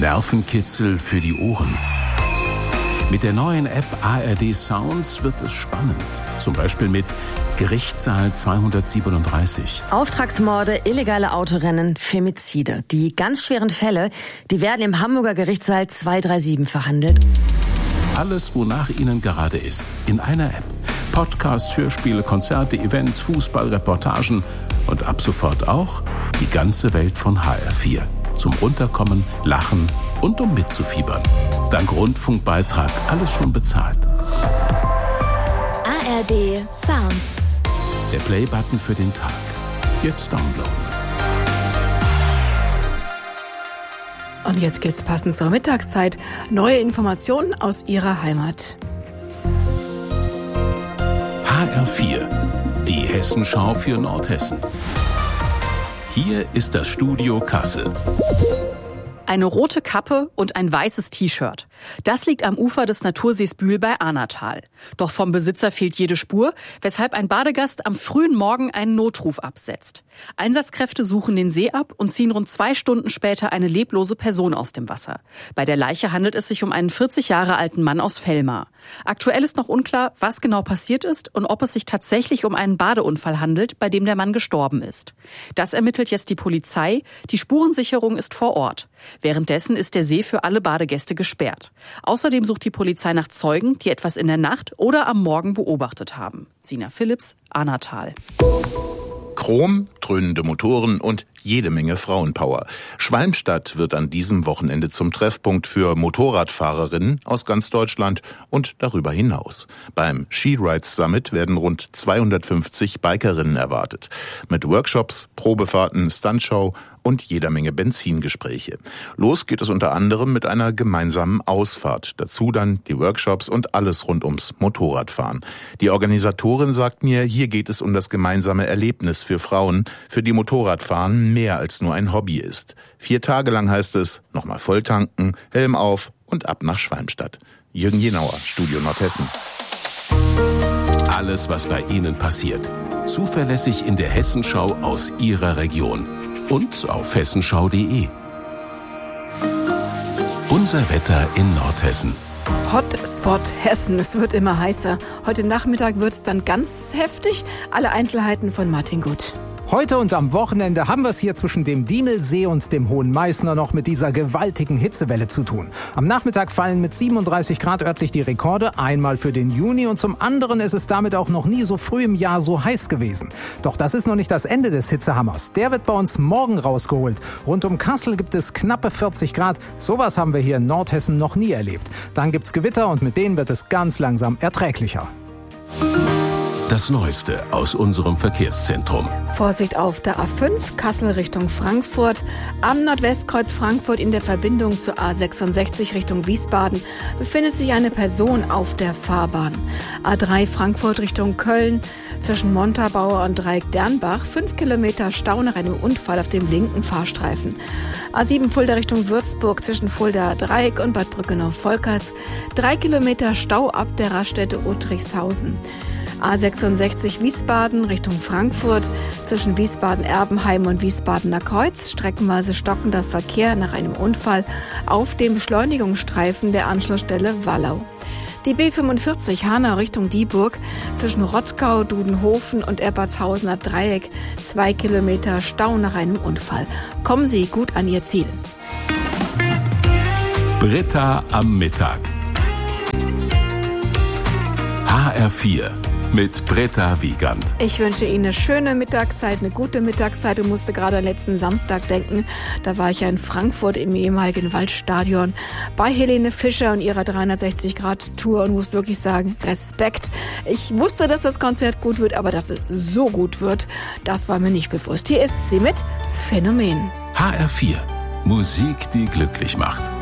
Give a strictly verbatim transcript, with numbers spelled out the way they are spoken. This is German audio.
Nervenkitzel für die Ohren. Mit der neuen App A R D Sounds wird es spannend. Zum Beispiel mit Gerichtssaal zweihundertsiebenunddreißig. Auftragsmorde, illegale Autorennen, Femizide. Die ganz schweren Fälle, die werden im Hamburger Gerichtssaal zweihundertsiebenunddreißig verhandelt. Alles, wonach Ihnen gerade ist, in einer App. Podcasts, Hörspiele, Konzerte, Events, Fußball, Reportagen und ab sofort auch die ganze Welt von H R vier. Zum Runterkommen, Lachen und um mitzufiebern. Dank Rundfunkbeitrag alles schon bezahlt. A R D Sounds. Der Play-Button für den Tag. Jetzt downloaden. Und jetzt gibt's passend zur Mittagszeit neue Informationen aus Ihrer Heimat. H R vier, die Hessenschau für Nordhessen. Hier ist das Studio Kassel. Eine rote Kappe und ein weißes T-Shirt. Das liegt am Ufer des Natursees Bühl bei Ahnatal. Doch vom Besitzer fehlt jede Spur, weshalb ein Badegast am frühen Morgen einen Notruf absetzt. Einsatzkräfte suchen den See ab und ziehen rund zwei Stunden später eine leblose Person aus dem Wasser. Bei der Leiche handelt es sich um einen vierzig Jahre alten Mann aus Vellmar. Aktuell ist noch unklar, was genau passiert ist und ob es sich tatsächlich um einen Badeunfall handelt, bei dem der Mann gestorben ist. Das ermittelt jetzt die Polizei. Die Spurensicherung ist vor Ort. Währenddessen ist der See für alle Badegäste gesperrt. Außerdem sucht die Polizei nach Zeugen, die etwas in der Nacht oder am Morgen beobachtet haben. Sina Philipps, Ahnatal. Chrom, dröhnende Motoren und jede Menge Frauenpower. Schwalmstadt wird an diesem Wochenende zum Treffpunkt für Motorradfahrerinnen aus ganz Deutschland und darüber hinaus. Beim She-Rides Summit werden rund zweihundertfünfzig Bikerinnen erwartet. Mit Workshops, Probefahrten, Stuntshow und jeder Menge Benzingespräche. Los geht es unter anderem mit einer gemeinsamen Ausfahrt. Dazu dann die Workshops und alles rund ums Motorradfahren. Die Organisatorin sagt mir, hier geht es um das gemeinsame Erlebnis für Frauen, für die Motorradfahren mehr als nur ein Hobby ist. Vier Tage lang heißt es, nochmal volltanken, Helm auf und ab nach Schwalmstadt. Jürgen Jenauer, Studio Nordhessen. Alles, was bei Ihnen passiert. Zuverlässig in der Hessenschau aus Ihrer Region. Und auf hessenschau punkt de. Unser Wetter in Nordhessen. Hotspot Hessen, es wird immer heißer. Heute Nachmittag wird es dann ganz heftig. Alle Einzelheiten von Martin Gut. Heute und am Wochenende haben wir es hier zwischen dem Diemelsee und dem Hohen Meißner noch mit dieser gewaltigen Hitzewelle zu tun. Am Nachmittag fallen mit siebenunddreißig Grad örtlich die Rekorde, einmal für den Juni und zum anderen ist es damit auch noch nie so früh im Jahr so heiß gewesen. Doch das ist noch nicht das Ende des Hitzehammers. Der wird bei uns morgen rausgeholt. Rund um Kassel gibt es knappe vierzig Grad. Sowas haben wir hier in Nordhessen noch nie erlebt. Dann gibt's Gewitter und mit denen wird es ganz langsam erträglicher. Das Neueste aus unserem Verkehrszentrum. Vorsicht auf der A fünf, Kassel Richtung Frankfurt. Am Nordwestkreuz Frankfurt in der Verbindung zur A sechsundsechzig Richtung Wiesbaden befindet sich eine Person auf der Fahrbahn. A drei Frankfurt Richtung Köln. Zwischen Montabaur und Dreieck-Dernbach fünf Kilometer Stau nach einem Unfall auf dem linken Fahrstreifen. A sieben Fulda Richtung Würzburg zwischen Fulda Dreieck und Bad Brückenau-Volkers. Drei Kilometer Stau ab der Raststätte Uttrichshausen. A sechsundsechzig Wiesbaden Richtung Frankfurt zwischen Wiesbaden-Erbenheim und Wiesbadener Kreuz. Streckenweise stockender Verkehr nach einem Unfall auf dem Beschleunigungsstreifen der Anschlussstelle Wallau. Die B fünfundvierzig Hanau Richtung Dieburg zwischen Rottgau, Dudenhofen und Erbertshausener Dreieck. Zwei Kilometer Stau nach einem Unfall. Kommen Sie gut an Ihr Ziel. Britta am Mittag. H R vier mit Britta Wiegand. Ich wünsche Ihnen eine schöne Mittagszeit, eine gute Mittagszeit und musste gerade an letzten Samstag denken. Da war ich ja in Frankfurt im ehemaligen Waldstadion bei Helene Fischer und ihrer dreihundertsechzig Grad Tour und muss wirklich sagen, Respekt. Ich wusste, dass das Konzert gut wird, aber dass es so gut wird, das war mir nicht bewusst. Hier ist sie mit Phänomen. H R vier. Musik, die glücklich macht.